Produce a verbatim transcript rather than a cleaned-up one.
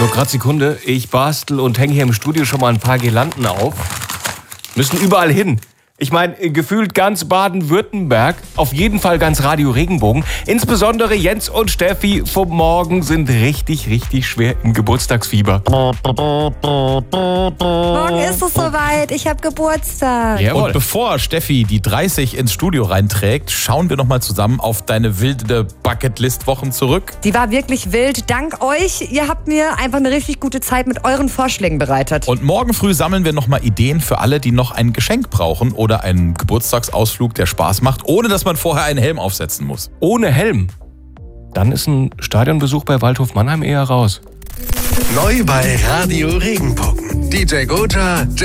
So, gerade Sekunde. Ich bastel und hänge hier im Studio schon mal ein paar Girlanden auf. Müssen überall hin. Ich meine, gefühlt ganz Baden-Württemberg, auf jeden Fall ganz Radio Regenbogen. Insbesondere Jens und Steffi vom Morgen sind richtig, richtig schwer im Geburtstagsfieber. Morgen ist es soweit, ich habe Geburtstag. Jawohl. Und bevor Steffi die dreißig ins Studio reinträgt, schauen wir nochmal zusammen auf deine wilde Bucketlist-Wochen zurück. Die war wirklich wild. Dank euch, ihr habt mir einfach eine richtig gute Zeit mit euren Vorschlägen bereitet. Und morgen früh sammeln wir nochmal Ideen für alle, die noch ein Geschenk brauchen oder einen Geburtstagsausflug, der Spaß macht, ohne dass man vorher einen Helm aufsetzen muss. Ohne Helm. Dann ist ein Stadionbesuch bei Waldhof Mannheim eher raus. Neu bei Radio Regenbogen. D J Gotha,